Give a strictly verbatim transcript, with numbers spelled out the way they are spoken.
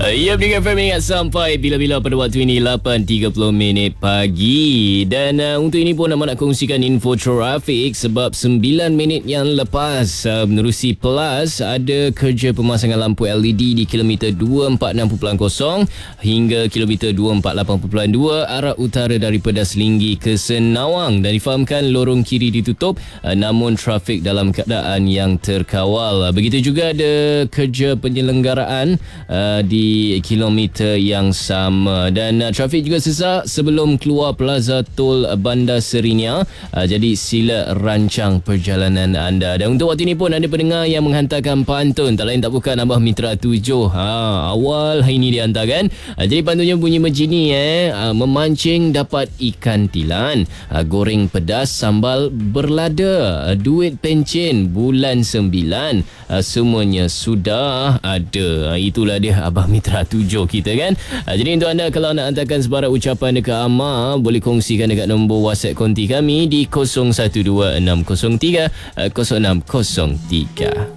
Ya, Berikan F M ingat sampai bila-bila pada waktu ini lapan tiga puluh minit pagi. Dan uh, untuk ini pun Amat nak kongsikan info trafik sebab sembilan minit yang lepas uh, menerusi Plus ada kerja pemasangan lampu L E D di kilometer dua empat enam titik kosong hingga kilometer dua empat lapan titik dua arah utara daripada Selinggi ke Senawang, dan difahamkan lorong kiri ditutup uh, namun trafik dalam keadaan yang terkawal. Begitu juga ada kerja penyelenggaraan uh, di kilometer yang sama, dan uh, trafik juga sesak sebelum keluar Plaza Tol Bandar Serinya. Uh, jadi sila rancang perjalanan anda. Dan untuk waktu ini pun ada pendengar yang menghantarkan pantun, tak lain tak bukan Abah Mitra tujuh. Ha, awal hari ini dihantarkan. Uh, jadi pantunnya bunyi macam ni eh. Uh, memancing dapat ikan tilan, uh, goreng pedas sambal berlada, uh, duit pencen bulan sembilan, uh, semuanya sudah ada. Uh, itulah dia Abah Mitra tujuh kita kan. Ha, jadi untuk anda kalau nak hantarkan sebarang ucapan dekat Amar, boleh kongsikan dekat nombor WhatsApp konti kami di kosong satu dua enam kosong tiga kosong enam kosong tiga.